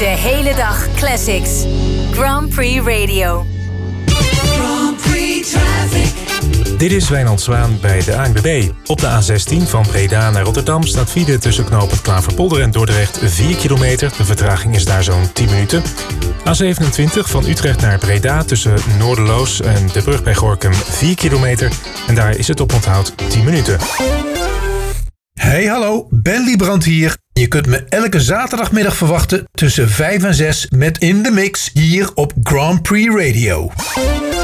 De hele dag classics. Grand Prix Radio. Grand Prix Traffic. Dit is Wijnand Zwaan bij de ANWB. Op de A16 van Breda naar Rotterdam staat file tussen knooppunt Klaverpolder en Dordrecht 4 kilometer. De vertraging is daar zo'n 10 minuten. A27 van Utrecht naar Breda tussen Noorderloos en de brug bij Gorinchem 4 kilometer. En daar is het oponthoud 10 minuten. Hey hallo, Ben Liebrand hier. Je kunt me elke zaterdagmiddag verwachten tussen 5 en 6 met In The Mix hier op Grand Prix Radio.